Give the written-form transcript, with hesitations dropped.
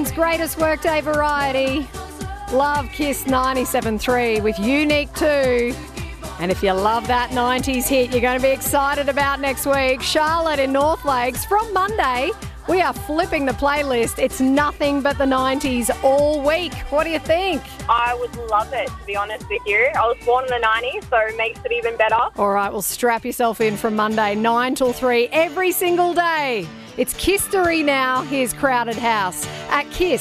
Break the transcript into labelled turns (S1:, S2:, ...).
S1: Melbourne's greatest workday variety. Love Kiss 97.3 with Unique 2. And if you love that 90s hit, you're going to be excited about next week. Charlotte in North Lakes. From Monday, we are flipping the playlist. It's nothing but the 90s all week. What do you think?
S2: I would love it, to be honest with you. I was born in the 90s, so it makes it even better.
S1: All right, well, strap yourself in from Monday, 9 till 3, every single day. It's Kistery now. Here's Crowded House at Kiss